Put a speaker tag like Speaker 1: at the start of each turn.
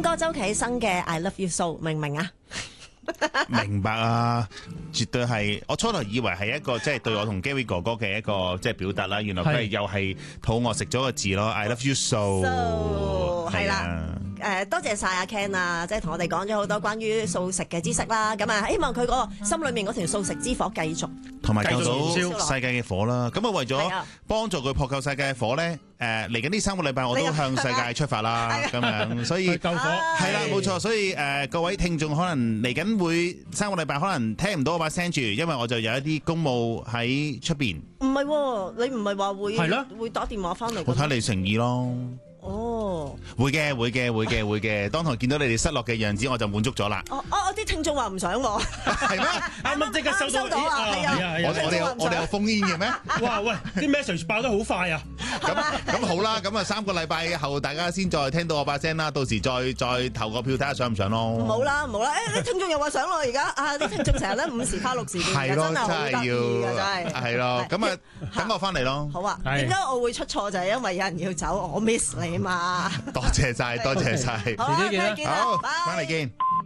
Speaker 1: 歌周啟生嘅 I Love You So， 明唔明啊？
Speaker 2: 明白啊，絕對係。我初頭以為係一個即係對我同 Gary 哥哥嘅一個即係表達啦，原來佢係又係肚餓食咗個字咯。I love you so，
Speaker 1: 係啦。多謝晒阿 Ken 啊，即係同我哋講咗好多關於素食嘅知識啦。咁啊，希望佢嗰個心裏面嗰條素食之火繼續，
Speaker 2: 同埋救到世界嘅火啦。咁啊，為咗幫助佢撲救世界嘅火咧，嚟緊呢3個禮拜我都向世界出發啦。咁樣，所以
Speaker 3: 救火
Speaker 2: 係啦，冇錯。所以各位聽眾可能嚟緊會3個禮拜可能聽唔到我把聲住，因為我就有一啲公務喺出邊。
Speaker 1: 唔係喎，你唔係話會打電話翻嚟？
Speaker 2: 我睇你誠意咯。
Speaker 1: 哦，
Speaker 2: 會嘅。當堂見到你哋失落嘅樣子，我就滿足咗啦。
Speaker 1: 我啲聽眾話唔想喎，
Speaker 2: 係咩？
Speaker 3: 啱啱即刻收到
Speaker 1: 啊！
Speaker 2: 我哋有封煙嘅咩？
Speaker 3: 哇喂，啲 message 爆得好快啊！
Speaker 2: 咁好啦，咁啊3個禮拜後大家先再聽到我把聲啦，到時再投個票睇下上唔上咯。
Speaker 1: 唔好啦，啲聽眾又話上咯，而家啲聽眾成日咧5時花6時變嘅，真係好得意嘅，真係。
Speaker 2: 係咯，咁啊等我翻嚟咯。
Speaker 1: 好啊，點解我會出錯就係因為有人要走，我 miss 你嘛。
Speaker 2: 多謝晒。
Speaker 1: 好，再見啦，
Speaker 2: 好，翻嚟見。